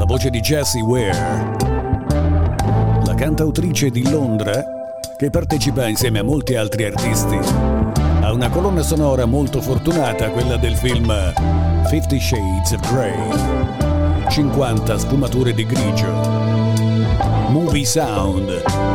voce di Jessie Ware, la cantautrice di Londra che partecipa insieme a molti altri artisti a una colonna sonora molto fortunata, quella del film 50 Shades of Grey, 50 sfumature di grigio. Movie Sound